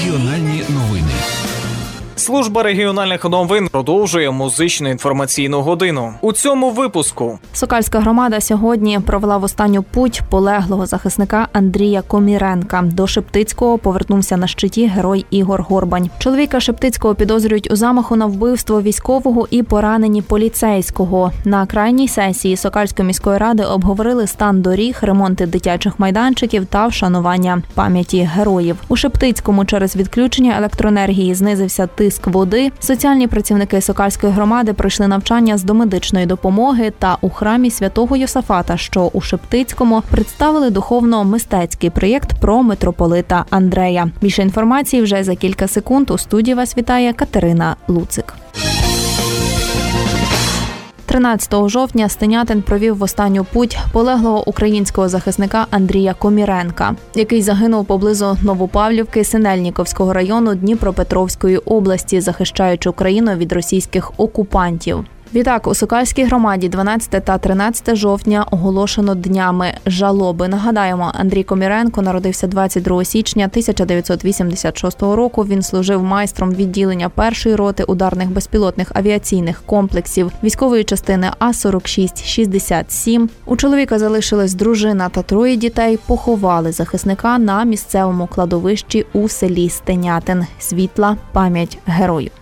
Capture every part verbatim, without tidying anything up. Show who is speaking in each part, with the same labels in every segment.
Speaker 1: Регіональні новини.
Speaker 2: Служба регіональних новин продовжує музичну інформаційну годину. У цьому випуску.
Speaker 3: Сокальська громада сьогодні провела в останню путь полеглого захисника Андрія Коміренка. До Шептицького повернувся на щиті герой Ігор Горбань. Чоловіка Шептицького підозрюють у замаху на вбивство військового і пораненні поліцейського. На крайній сесії Сокальської міської ради обговорили стан доріг, ремонти дитячих майданчиків та вшанування пам'яті героїв. У Шептицькому через відключення електроенергії знизився тиск води. Соціальні працівники Сокальської громади пройшли навчання з домедичної допомоги та у храмі Святого Йосафата, що у Шептицькому, представили духовно-мистецький проєкт про митрополита Андрея. Більше інформації вже за кілька секунд. У студії вас вітає Катерина Луцик. тринадцятого жовтня Стенятин провів в останню путь полеглого українського захисника Андрія Коміренка, який загинув поблизу Новопавлівки Синельніковського району Дніпропетровської області, захищаючи Україну від російських окупантів. Відтак, у Сокальській громаді дванадцятого та тринадцятого жовтня оголошено днями жалоби. Нагадаємо, Андрій Коміренко народився двадцять другого січня тисяча дев'ятсот вісімдесят шостого року. Він служив майстром відділення першої роти ударних безпілотних авіаційних комплексів військової частини А сорок шість шістдесят сім. У чоловіка залишилась дружина та троє дітей. Поховали захисника на місцевому кладовищі у селі Стенятин. Світла пам'ять героїв.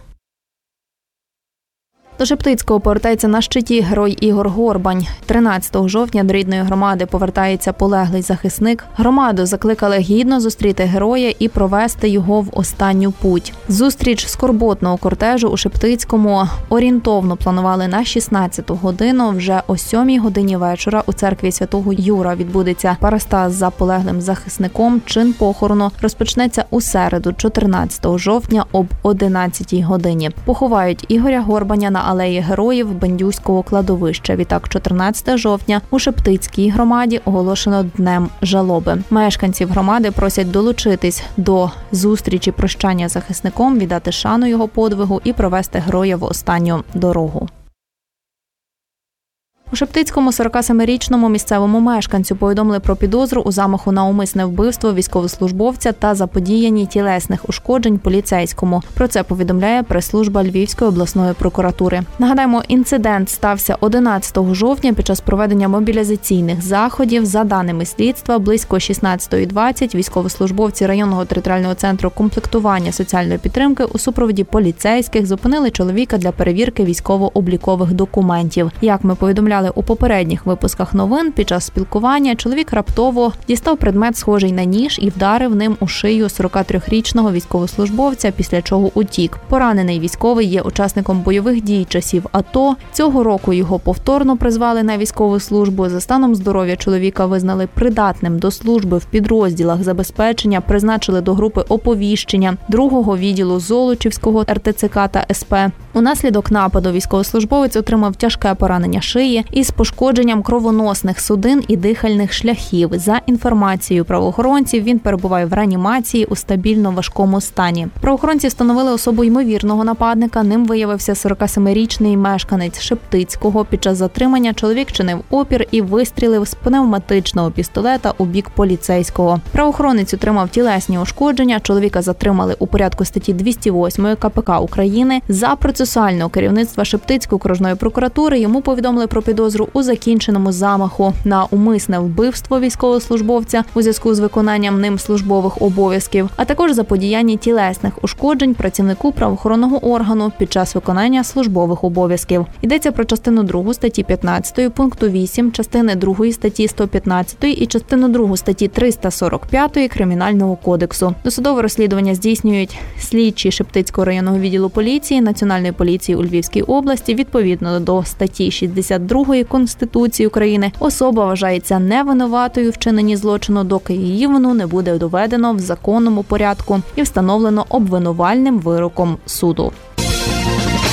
Speaker 3: До Шептицького повертається на щиті герой Ігор Горбань. тринадцятого жовтня до рідної громади повертається полеглий захисник. Громаду закликали гідно зустріти героя і провести його в останню путь. Зустріч скорботного кортежу у Шептицькому орієнтовно планували на шістнадцяту годину. Вже о сьомій годині вечора у церкві Святого Юра відбудеться парастаз за полеглим захисником. Чин похорону розпочнеться у середу, чотирнадцятого жовтня об одинадцятій годині. Поховають Ігоря Горбаня на алеї героїв Бендюського кладовища. Відтак, чотирнадцятого жовтня у Шептицькій громаді оголошено днем жалоби. Мешканців громади просять долучитись до зустрічі прощання з захисником, віддати шану його подвигу і провести героя в останню дорогу. У Шептицькому сорокасемирічному місцевому мешканцю повідомили про підозру у замаху на умисне вбивство військовослужбовця та заподіянні тілесних ушкоджень поліцейському. Про це повідомляє прес-служба Львівської обласної прокуратури. Нагадаємо, інцидент стався одинадцятого жовтня під час проведення мобілізаційних заходів. За даними слідства, близько шістнадцятої двадцять військовослужбовці районного територіального центру комплектування соціальної підтримки у супроводі поліцейських зупинили чоловіка для перевірки військово-облікових документів. Як ми повідомляли у попередніх випусках новин, під час спілкування чоловік раптово дістав предмет, схожий на ніж, і вдарив ним у шию сорокатрирічного військовослужбовця, після чого утік. Поранений військовий є учасником бойових дій часів АТО. Цього року його повторно призвали на військову службу. За станом здоров'я чоловіка визнали придатним до служби в підрозділах забезпечення, призначили до групи оповіщення другого відділу Золочівського ер те це ка та ес пе. Унаслідок нападу військовослужбовець отримав тяжке поранення шиї із пошкодженням кровоносних судин і дихальних шляхів. За інформацією правоохоронців, він перебуває в реанімації у стабільно важкому стані. Правоохоронці встановили особу ймовірного нападника. Ним виявився сорокасемирічний мешканець Шептицького. Під час затримання чоловік чинив опір і вистрілив з пневматичного пістолета у бік поліцейського. Правоохоронець отримав тілесні ушкодження. Чоловіка затримали у порядку статті двісті восьмої ка пе ка України. За процесуального керівництва Шептицької окружної прокуратури йому повідомили про підозру у закінченому замаху на умисне вбивство військовослужбовця у зв'язку з виконанням ним службових обов'язків, а також заподіяння тілесних ушкоджень працівнику правоохоронного органу під час виконання службових обов'язків. Йдеться про частину другу статті п'ятнадцятої пункту вісім, частини другої статті сто п'ятнадцятої і частину другу статті триста сорок п'ятої Кримінального кодексу. Досудове розслідування здійснюють слідчі Шептицького районного відділу поліції, Національної поліції у Львівській області. Відповідно до статті шістдесят другої Конституції України особа вважається невинуватою в вчиненні злочину, доки її вину не буде доведено в законному порядку і встановлено обвинувальним вироком суду.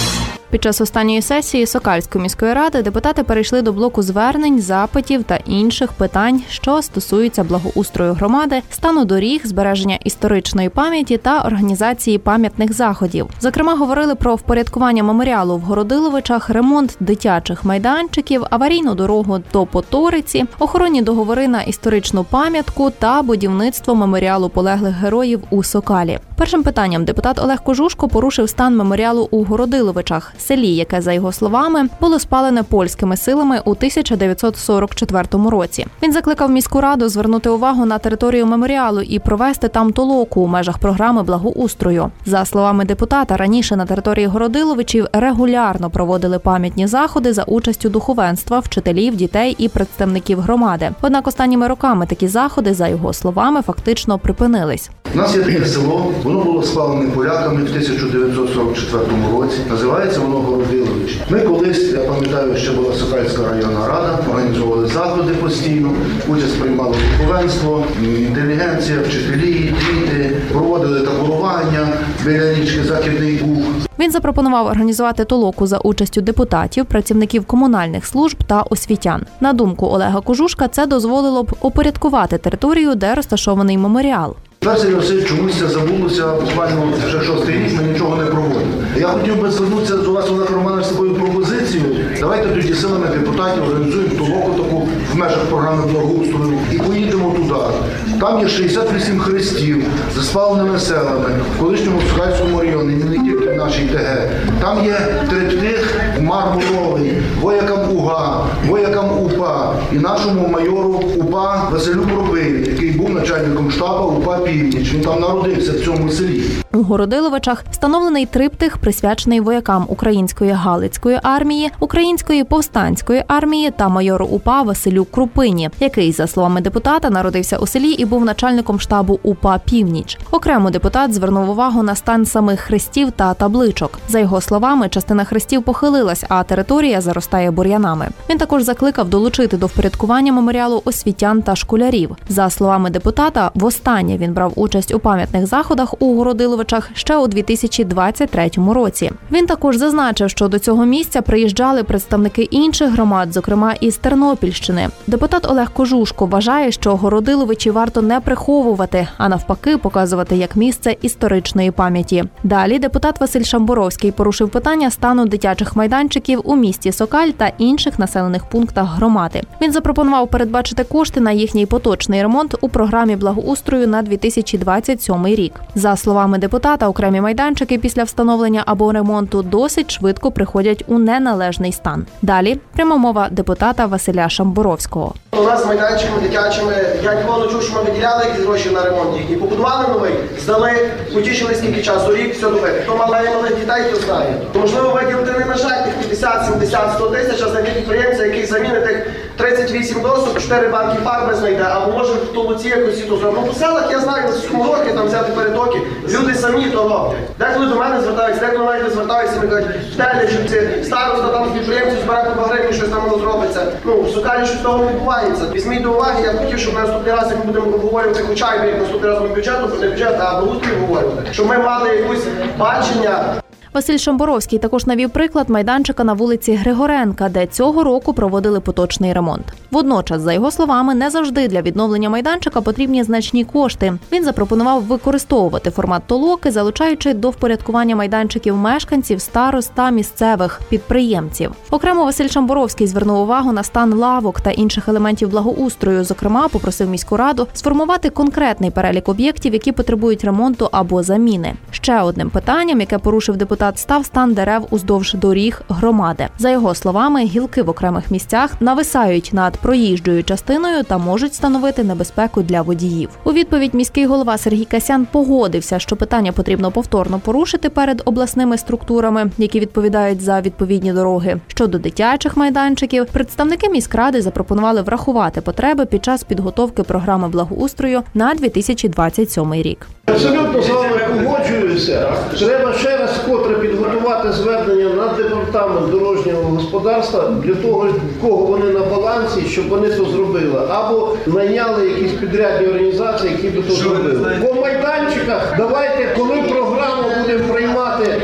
Speaker 3: Під час останньої сесії Сокальської міської ради депутати перейшли до блоку звернень, запитів та інших питань, що стосуються благоустрою громади, стану доріг, збереження історичної пам'яті та організації пам'ятних заходів. Зокрема, говорили про впорядкування меморіалу в Городиловичах, ремонт дитячих майданчиків, аварійну дорогу до Поториці, охоронні договори на історичну пам'ятку та будівництво меморіалу полеглих героїв у Сокалі. Першим питанням депутат Олег Кожушко порушив стан меморіалу у Городиловичах, селі, яке, за його словами, було спалене польськими силами у тисяча дев'ятсот сорок четвертому році. Він закликав міську раду звернути увагу на територію меморіалу і провести там толоку у межах програми благоустрою. За словами депутата, раніше на території Городиловичів регулярно проводили пам'ятні заходи за участю духовенства, вчителів, дітей і представників громади. Однак останніми роками такі заходи, за його словами, фактично припинились.
Speaker 1: У нас є таке село, воно було спалене поляками в тисяча дев'ятсот сорок четвертому році. Називається воно Городиловичі. Ми колись, я пам'ятаю, ще була Сокальська районна рада, організовували заходи постійно, участь приймало духовенство, інтелігенція, вчителі, діти, проводили таборування біля річки Західний Буг.
Speaker 3: Він запропонував організувати толоку за участю депутатів, працівників комунальних служб та освітян. На думку Олега Кожушка, це дозволило б упорядкувати територію, де розташований меморіал.
Speaker 1: Перший Василь чомусь це забулося, буквально вже шостий рік ми нічого не проводимо. Я хотів би звернутися до вас, Олег Романович, з такою пропозицією. Давайте тоді силами депутатів організуємо толоку таку в межах програми благоустрою і поїдемо туди. Там є шістдесят вісім хрестів за спаленими селами в колишньому Сокальському районі, не тільки в нашій ТГ. Там є триптих мармуровий, воякам УГА, воякам УПА і нашому майору УПА Василю Кропиві, який був начальником штабу УПА Північ. Він там народився в цьому селі.
Speaker 3: У Городиловичах встановлений триптих, присвячений воякам Української Галицької армії, Української повстанської армії та майору УПА Василю Крупині, який, за словами депутата, народився у селі і був начальником штабу УПА Північ. Окремо депутат звернув увагу на стан самих хрестів та табличок. За його словами, частина хрестів похилилась, а територія заростає бур'янами. Він також закликав долучити до впорядкування меморіалу освітян та школярів. За словами депутата, востаннє він брав участь у пам'ятних заходах у Городиловичах ще у дві тисячі двадцять третьому році. Він також зазначив, що до цього місця приїжджали представники інших громад, зокрема із Тернопільщини. Депутат Олег Кожушко вважає, що Городиловичі варто не приховувати, а навпаки показувати як місце історичної пам'яті. Далі депутат Василь Шамборовський порушив питання стану дитячих майданчиків у місті Сокаль та інших населених пунктах громади. Він запропонував передбачити кошти на їхній поточний ремонт у програмі благоустрою на дві тисячі двадцять сьомий рік. За словами депутата, окремі майданчики після встановлення або ремонту досить швидко приходять у неналежний стан. Далі пряма мова депутата Василя Шамборовського.
Speaker 4: У нас з майданчиками дитячими, я ніколи не чув, що ми виділяли якісь гроші на ремонт їхній. Побудували новий, здали, потішили скільки часу, рік, все добре. Хто має малих дітей, то знає. То можливо виділити не на жаль тих п'ятдесят, сімдесят, сто тисяч, а знайти підприємця, який замінить тих тридцять вісім досок, чотири банки фарби знайде, або може в Толуці якось то зробити. Ну, по селах я знаю, на сільському році там взяти перетоки, люди самі то роблять. Деколи до мене звертаються, деколи навіть не звертаються, і кажуть, в Телечівці, староста там з підприємців збирати по гривні, щось там воно зробиться. Ну, в Сокалі щось того не відбувається. Візьміть до уваги, я б хотів, щоб наступний раз, як ми будемо обговорювати, хоча б як наступний раз ми бюджету, не бюджет, а благоустрій обговорювати, щоб ми мали якусь бачення.
Speaker 3: Василь Шамборовський також навів приклад майданчика на вулиці Григоренка, де цього року проводили поточний ремонт. Водночас, за його словами, не завжди для відновлення майданчика потрібні значні кошти. Він запропонував використовувати формат толоки, залучаючи до впорядкування майданчиків мешканців, старост та місцевих підприємців. Окремо Василь Шамборовський звернув увагу на стан лавок та інших елементів благоустрою. Зокрема, попросив міську раду сформувати конкретний перелік об'єктів, які потребують ремонту або заміни. Ще одним питанням, яке порушив депутат, став стан дерев уздовж доріг громади. За його словами, гілки в окремих місцях нависають над проїжджою частиною та можуть становити небезпеку для водіїв. У відповідь міський голова Сергій Касян погодився, що питання потрібно повторно порушити перед обласними структурами, які відповідають за відповідні дороги. Щодо дитячих майданчиків, представники міськради запропонували врахувати потреби під час підготовки програми благоустрою на дві тисячі двадцять сьомий рік.
Speaker 5: Абсолютно з вами погоджуюся. Треба ще раз вкотре підготувати звернення на департамент дорожнього господарства для того, в кого вони на балансі, щоб вони це зробили. Або найняли якісь підрядні організації, які би це зробили. По майданчиках давайте, коли програму будемо приймати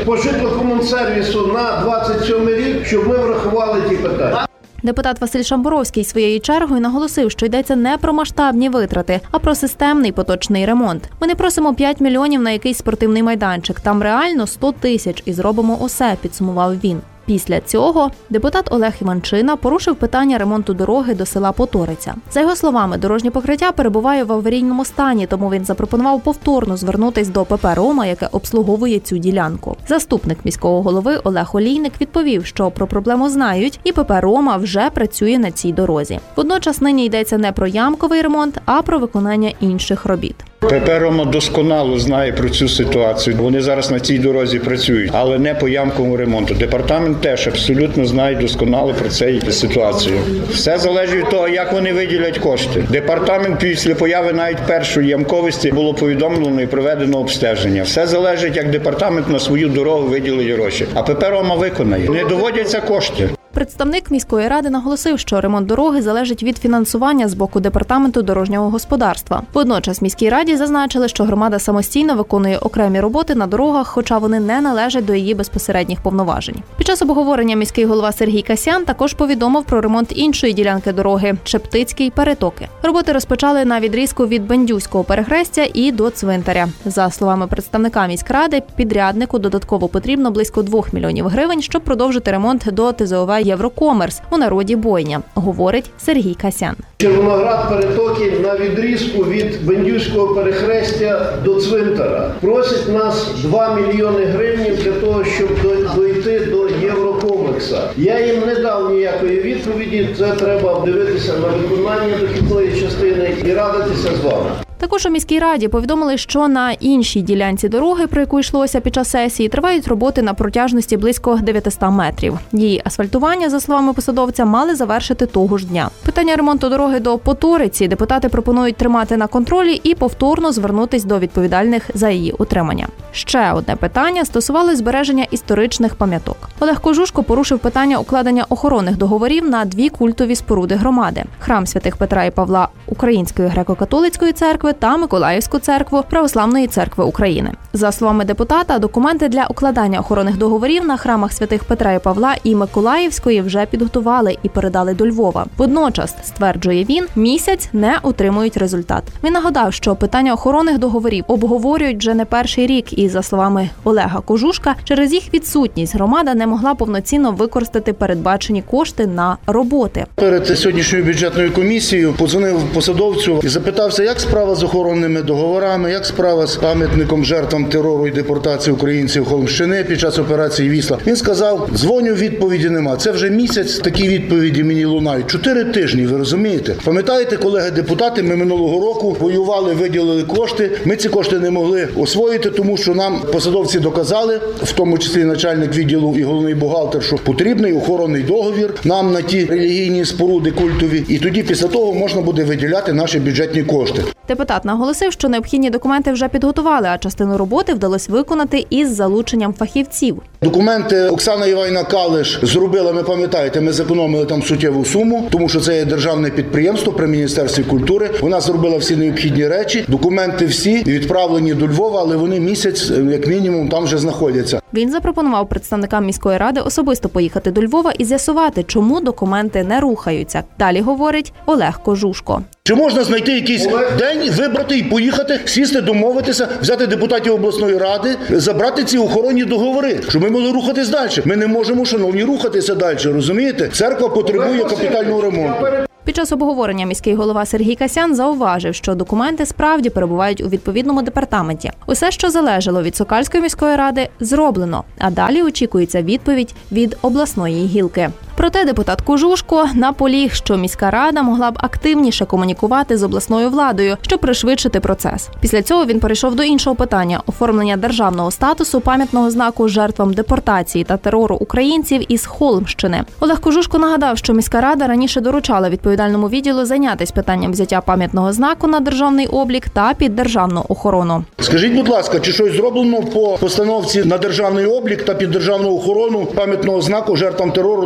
Speaker 5: по житлокомунсервісу на двадцять сьомий рік, щоб ми врахували ті питання.
Speaker 3: Депутат Василь Шамбуровський своєю чергою наголосив, що йдеться не про масштабні витрати, а про системний поточний ремонт. Ми не просимо п'ять мільйонів на якийсь спортивний майданчик, там реально сто тисяч і зробимо усе, підсумував він. Після цього депутат Олег Іванчина порушив питання ремонту дороги до села Поториця. За його словами, дорожнє покриття перебуває в аварійному стані, тому він запропонував повторно звернутись до ПП «Рома», яке обслуговує цю ділянку. Заступник міського голови Олег Олійник відповів, що про проблему знають і ПП «Рома» вже працює на цій дорозі. Водночас нині йдеться не про ямковий ремонт, а про виконання інших робіт.
Speaker 6: ПП «Рома» досконало знає про цю ситуацію. Вони зараз на цій дорозі працюють, але не по ямковому ремонту. Департамент теж абсолютно знає досконало про цю ситуацію. Все залежить від того, як вони виділять кошти. Департамент після появи навіть першої ямковості було повідомлено і проведено обстеження. Все залежить, як департамент на свою дорогу виділить гроші. А ПП «Рома» виконає. Не доводяться кошти.
Speaker 3: Представник міської ради наголосив, що ремонт дороги залежить від фінансування з боку департаменту дорожнього господарства. Водночас міській раді зазначили, що громада самостійно виконує окремі роботи на дорогах, хоча вони не належать до її безпосередніх повноважень. Під час обговорення міський голова Сергій Касян також повідомив про ремонт іншої ділянки дороги – Шептицький – Перетоки. Роботи розпочали на відрізку від Бендюського перехрестя і до цвинтаря. За словами представника міськради, підряднику додатково потрібно близько двох мільйонів гривень, щоб продовжити ремонт до ТЗОВ «Єврокомерс», у народі «Бойня», говорить Сергій Касян.
Speaker 5: Червоноград, Перетоки на відрізку від Бендюського перехрестя до цвинтара. Просять нас два мільйони гривень для того, щоб дойти до Єврокомекса. Я їм не дав ніякої відповіді, це треба дивитися на виконання дохідної частини і радитися з вами.
Speaker 3: Також у міській раді повідомили, що на іншій ділянці дороги, про яку йшлося під час сесії, тривають роботи на протяжності близько дев'ятисот метрів. Її асфальтування, за словами посадовця, мали завершити того ж дня. Питання ремонту дороги до Поториці депутати пропонують тримати на контролі і повторно звернутись до відповідальних за її утримання. Ще одне питання стосувалося збереження історичних пам'яток. Олег Кожушко порушив питання укладення охоронних договорів на дві культові споруди громади – храм святих Петра і Павла Української греко-католицької церкви та Миколаївську церкву Православної церкви України. За словами депутата, документи для укладання охоронних договорів на храмах святих Петра і Павла і Миколаївської вже підготували і передали до Львова. Водночас, стверджує він, місяць не отримують результат. Він нагадав, що питання охоронних договорів обговорюють вже не перший рік і, за словами Олега Кожушка, через їх відсутність громада не могла повноцінно використати передбачені кошти на роботи.
Speaker 1: Перед сьогоднішньою бюджетною комісією подзвонив посадовцю і запитався, як справа з охоронними договорами, як справа з пам'ятником жертвам терору і депортації українців Холмщини під час операції «Вісла». Він сказав, дзвоню, відповіді нема. Це вже місяць, такі відповіді мені лунають. Чотири тижні, ви розумієте? Пам'ятаєте, колеги-депутати, ми минулого року воювали, виділили кошти. Ми ці кошти не могли освоїти, тому що нам посадовці доказали, в тому числі начальник відділу і головний бухгалтер, що потрібний охоронний договір нам на ті релігійні споруди культові. І тоді після того можна буде виділяти наші бюджетні кошти.
Speaker 3: Депутат наголосив, що необхідні документи вже підготували, а частину роботи вдалося виконати із залученням фахівців.
Speaker 1: Документи Оксана Іванівна Калиш зробила, ми пам'ятаєте, ми зекономили там суттєву суму, тому що це є державне підприємство при Міністерстві культури. Вона зробила всі необхідні речі. Документи всі відправлені до Львова, але вони місяць, як мінімум, там вже знаходяться.
Speaker 3: Він запропонував представникам міської ради особисто поїхати до Львова і з'ясувати, чому документи не рухаються. Далі говорить Олег Кожушко.
Speaker 1: Чи можна знайти якийсь день, вибрати і поїхати, сісти, домовитися, взяти депутатів обласної ради, забрати ці охоронні договори, щоб ми могли рухатись далі? Ми не можемо, шановні, рухатися далі, розумієте? Церква потребує капітального ремонту.
Speaker 3: Під час обговорення міський голова Сергій Касян зауважив, що документи справді перебувають у відповідному департаменті. Усе, що залежало від Сокальської міської ради, зроблено, а далі очікується відповідь від обласної гілки. Проте депутат Кожушко наполіг, що міська рада могла б активніше комунікувати з обласною владою, щоб пришвидшити процес. Після цього він перейшов до іншого питання – оформлення державного статусу пам'ятного знаку жертвам депортації та терору українців із Холмщини. Олег Кожушко нагадав, що міська рада раніше доручала відповідальному відділу зайнятися питанням взяття пам'ятного знаку на державний облік та під державну охорону.
Speaker 1: Скажіть, будь ласка, чи щось зроблено по постановці на державний облік та під державну охорону пам'ятного знаку жертвам терору, депортації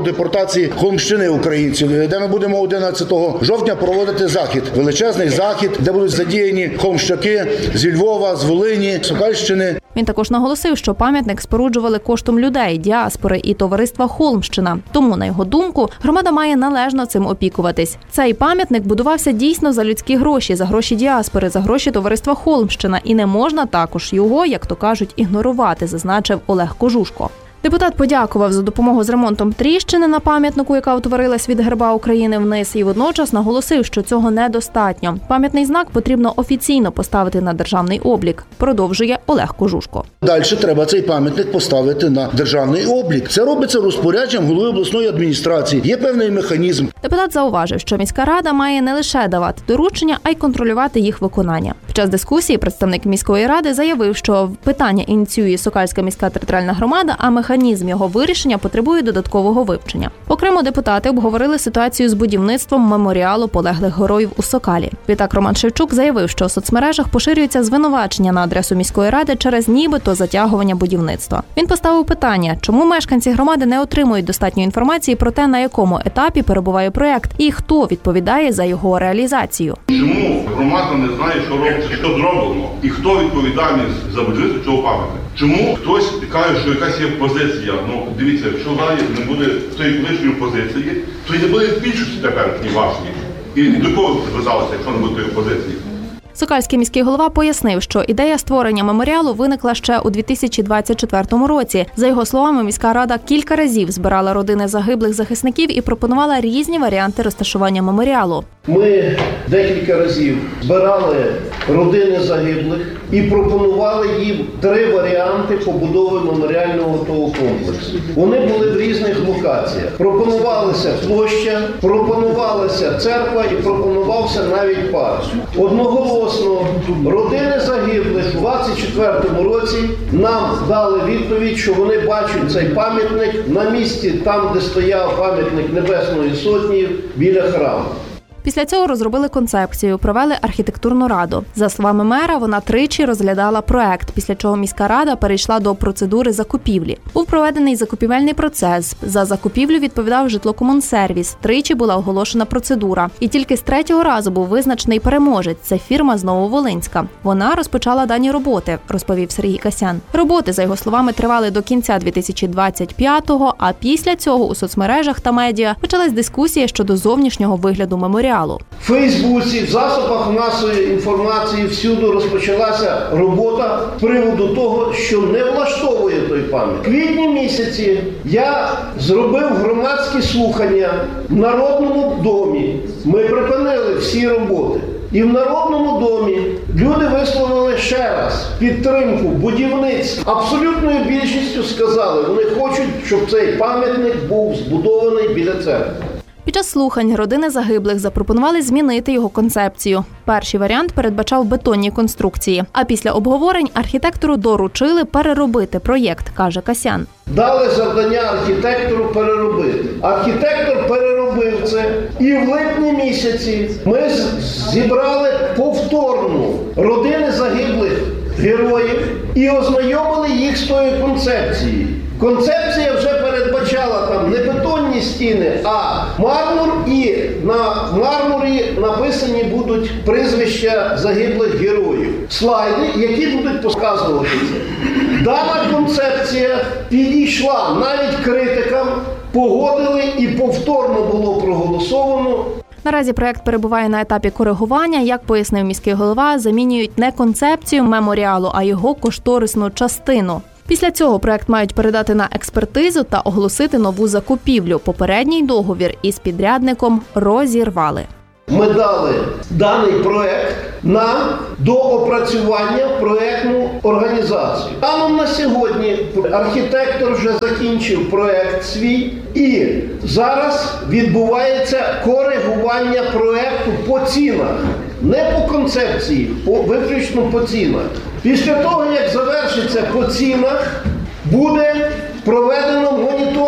Speaker 1: адміністрації Холмщини українців, де ми будемо одинадцятого жовтня проводити захід. Величезний захід, де будуть задіяні холмщаки зі Львова, з Волині, Сокальщини.
Speaker 3: Він також наголосив, що пам'ятник споруджували коштом людей, діаспори і товариства Холмщина. Тому, на його думку, громада має належно цим опікуватись. Цей пам'ятник будувався дійсно за людські гроші, за гроші діаспори, за гроші товариства Холмщина. І не можна також його, як то кажуть, ігнорувати, зазначив Олег Кожушко. Депутат подякував за допомогу з ремонтом тріщини на пам'ятнику, яка утворилась від герба України вниз, і водночас наголосив, що цього недостатньо. Пам'ятний знак потрібно офіційно поставити на державний облік, продовжує Олег Кожушко.
Speaker 1: Далі треба цей пам'ятник поставити на державний облік. Це робиться розпорядженням голови обласної адміністрації. Є певний механізм.
Speaker 3: Депутат зауважив, що міська рада має не лише давати доручення, а й контролювати їх виконання. Під час дискусії представник міської ради заявив, що питання ініціює Сокальська міська територіальна громада, а механізм його вирішення потребує додаткового вивчення. Окремо депутати обговорили ситуацію з будівництвом меморіалу полеглих героїв у Сокалі. Відтак Роман Шевчук заявив, що у соцмережах поширюються звинувачення на адресу міської ради через нібито затягування будівництва. Він поставив питання, чому мешканці громади не отримують достатньо інформації про те, на якому етапі перебуває проєкт і хто відповідає за його реалізацію.
Speaker 7: Чому громада не знає, що робиться, що зроблено, і хто відповідальний за будівництво цього пам'ятника? Чому хтось каже, що якась є позиція? Ну, дивіться, якщо далі не буде тої колишньої позиції, то й не буде більшості тепер ні вашої. І до кого ви прив'язалися, якщо не буде тої позиції?
Speaker 3: Сокальський міський голова пояснив, що ідея створення меморіалу виникла ще у дві тисячі двадцять четвертому році. За його словами, міська рада кілька разів збирала родини загиблих захисників і пропонувала різні варіанти розташування меморіалу.
Speaker 5: Ми декілька разів збирали родини загиблих і пропонували їм три варіанти побудови меморіального того комплексу. Вони були в різних локаціях. Пропонувалася площа, пропонувалася церква і пропонувався навіть парк. Одноголосно родини загиблих у двадцять четвертому році нам дали відповідь, що вони бачать цей пам'ятник на місці, там, де стояв пам'ятник Небесної Сотні біля храму.
Speaker 3: Після цього розробили концепцію, провели архітектурну раду. За словами мера, вона тричі розглядала проект, після чого міська рада перейшла до процедури закупівлі. Був проведений закупівельний процес. За закупівлю відповідав житлокомунсервіс. Тричі була оголошена процедура. І тільки з третього разу був визначений переможець. Це фірма з Нововолинська. Вона розпочала дані роботи, розповів Сергій Касян. Роботи, за його словами, тривали до кінця дві тисячі двадцять п'ятого, а після цього у соцмережах та медіа почалась дискусія щодо зовнішнього вигляду меморіалу.
Speaker 5: В Фейсбуці, в засобах масової інформації всюди розпочалася робота з приводу того, що не влаштовує той пам'ятник. В квітні місяці я зробив громадські слухання в Народному домі. Ми припинили всі роботи. І в Народному домі люди висловили ще раз підтримку будівництва. Абсолютною більшістю сказали, вони хочуть, щоб цей пам'ятник був збудований біля церкви.
Speaker 3: Під час слухань родини загиблих запропонували змінити його концепцію. Перший варіант передбачав бетонні конструкції, а після обговорень архітектору доручили переробити проєкт, каже Касян.
Speaker 5: Дали завдання архітектору переробити. Архітектор переробив це, і в липні місяці ми зібрали повторну родини загиблих героїв і ознайомили їх з тою концепцією. Концепція вже передбачала там не бетонні стіни, а мармур, і на мармурі написані будуть прізвища загиблих героїв. Слайди, які будуть показувати це. Дана концепція підійшла навіть критикам, погодили і повторно було проголосовано.
Speaker 3: Наразі проект перебуває на етапі коригування. Як пояснив міський голова, замінюють не концепцію меморіалу, а його кошторисну частину. Після цього проект мають передати на експертизу та оголосити нову закупівлю. Попередній договір із підрядником розірвали.
Speaker 5: Ми дали даний проект на доопрацювання в проектну організацію. Станом на сьогодні архітектор вже закінчив проект свій, і зараз відбувається коригування проекту по цінах. Не по концепції, по, виключно по цінах. Після того, як завершиться по цінах, буде проведено моніторинг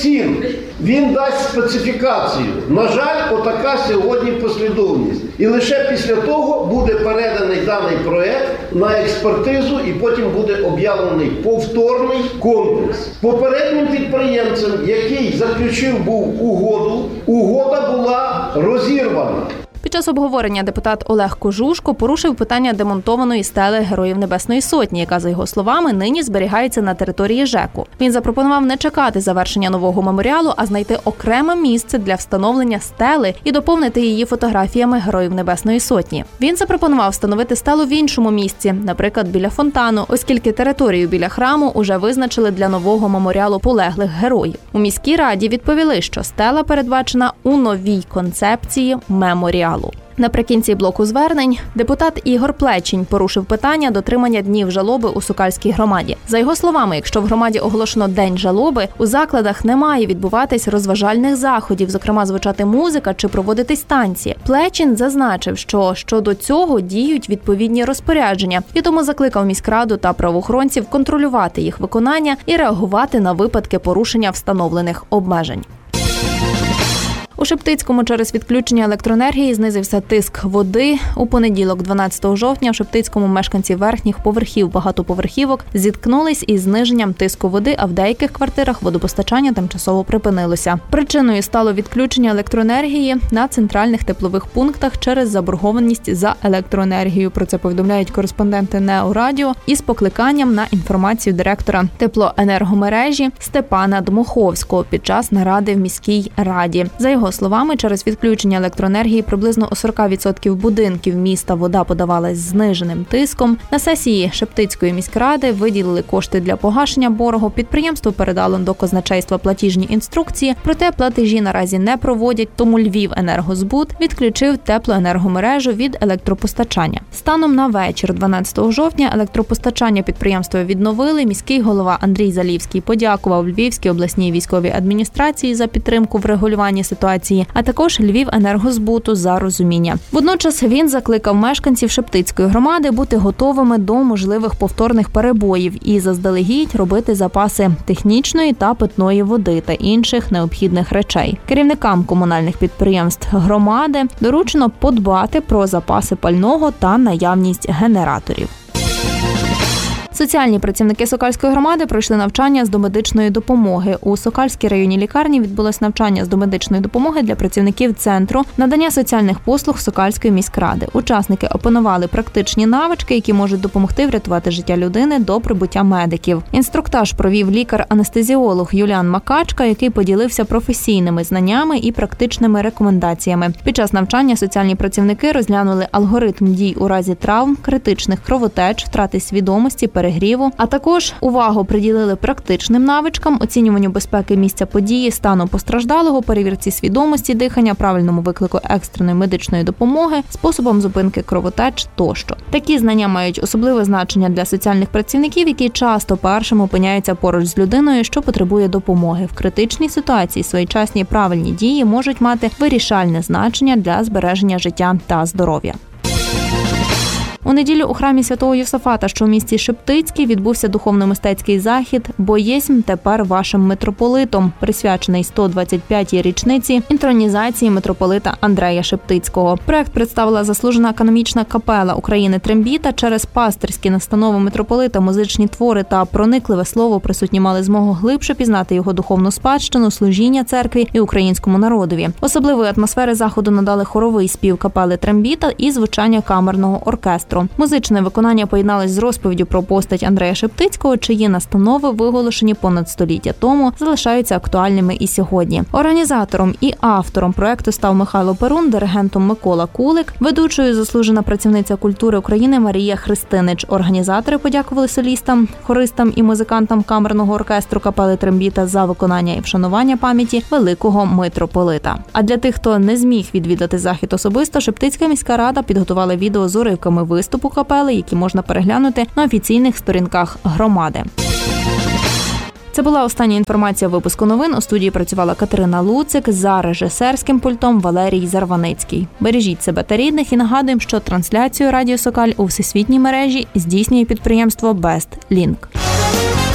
Speaker 5: цін, він дасть специфікацію. На жаль, отака сьогодні послідовність. І лише після того буде переданий даний проект на експертизу і потім буде об'явлений повторний конкурс. Попереднім підприємцем, який заключив був угоду, угода була розірвана.
Speaker 3: Під час обговорення депутат Олег Кожушко порушив питання демонтованої стели Героїв Небесної Сотні, яка, за його словами, нині зберігається на території ЖЕКу. Він запропонував не чекати завершення нового меморіалу, а знайти окреме місце для встановлення стели і доповнити її фотографіями Героїв Небесної Сотні. Він запропонував встановити стелу в іншому місці, наприклад, біля фонтану, оскільки територію біля храму уже визначили для нового меморіалу полеглих героїв. У міській раді відповіли, що стела передбачена у новій концепції меморіалу. Наприкінці блоку звернень депутат Ігор Плечінь порушив питання дотримання днів жалоби у Сокальській громаді. За його словами, якщо в громаді оголошено День жалоби, у закладах не має відбуватись розважальних заходів, зокрема звучати музика чи проводитись танці. Плечінь зазначив, що щодо цього діють відповідні розпорядження, і тому закликав міськраду та правоохоронців контролювати їх виконання і реагувати на випадки порушення встановлених обмежень. У Шептицькому через відключення електроенергії знизився тиск води. У понеділок, дванадцятого жовтня, в Шептицькому мешканці верхніх поверхів багатоповерхівок зіткнулись із зниженням тиску води, а в деяких квартирах водопостачання тимчасово припинилося. Причиною стало відключення електроенергії на центральних теплових пунктах через заборгованість за електроенергію. Про це повідомляють кореспонденти НЕО Радіо із покликанням на інформацію директора теплоенергомережі Степана Дмуховського під час наради в міській раді. За його словами, через відключення електроенергії приблизно у сорок відсотків будинків міста вода подавалась з зниженим тиском. На сесії Шептицької міськради виділили кошти для погашення боргу. Підприємство передало до казначейства платіжні інструкції, проте платежі наразі не проводять, тому Львівенергозбут відключив теплоенергомережу від електропостачання. Станом на вечір дванадцятого жовтня електропостачання підприємства відновили. Міський голова Андрій Залівський подякував Львівській обласній військовій адміністрації за підтримку в регулюванні ситуації, а також Львівенергозбуту за розуміння. Водночас він закликав мешканців Шептицької громади бути готовими до можливих повторних перебоїв і заздалегідь робити запаси технічної та питної води та інших необхідних речей. Керівникам комунальних підприємств громади доручено подбати про запаси пального та наявність генераторів. Соціальні працівники Сокальської громади пройшли навчання з домедичної допомоги. У Сокальській районній лікарні відбулось навчання з домедичної допомоги для працівників центру надання соціальних послуг Сокальської міськради. Учасники опанували практичні навички, які можуть допомогти врятувати життя людини до прибуття медиків. Інструктаж провів лікар-анестезіолог Юліан Макачка, який поділився професійними знаннями і практичними рекомендаціями. Під час навчання соціальні працівники розглянули алгоритм дій у разі травм, критичних кровотеч, втрати свідомості, перегріву, а також увагу приділили практичним навичкам, оцінюванню безпеки місця події, стану постраждалого, перевірці свідомості, дихання, правильному виклику екстреної медичної допомоги, способом зупинки кровотеч тощо. Такі знання мають особливе значення для соціальних працівників, які часто першим опиняються поруч з людиною, що потребує допомоги. В критичній ситуації своєчасні і правильні дії можуть мати вирішальне значення для збереження життя та здоров'я. У неділю у храмі Святого Йосафата, що у місті Шептицький, відбувся духовно-мистецький захід «Бо єсмь тепер вашим митрополитом», присвячений сто двадцять п'ятій річниці інтронізації митрополита Андрея Шептицького. Проект представила заслужена академічна капела України «Трембіта». Через пастирські настанови митрополита, музичні твори та проникливе слово присутні мали змогу глибше пізнати його духовну спадщину, служіння церкві і українському народові. Особливої атмосфери заходу надали хоровий спів капели «Трембіта» і звучання камерного оркестру. Музичне виконання поєдналось з розповіддю про постать Андрея Шептицького, чиї настанови, виголошені понад століття тому, залишаються актуальними і сьогодні. Організатором і автором проекту став Михайло Перун, диригентом Микола Кулик, ведучою заслужена працівниця культури України Марія Христинич. Організатори подякували солістам, хористам і музикантам камерного оркестру капели «Трембіта» за виконання і вшанування пам'яті великого митрополита. А для тих, хто не зміг відвідати захід особисто, Шептицька міська рада підготувала відео з уривками виступу капели, які можна переглянути на офіційних сторінках громади. Це була остання інформація випуску новин. У студії працювала Катерина Луцик, за режисерським пультом Валерій Зарваницький. Бережіть себе та рідних і нагадуємо, що трансляцію Радіо Сокаль у всесвітній мережі здійснює підприємство Best Link.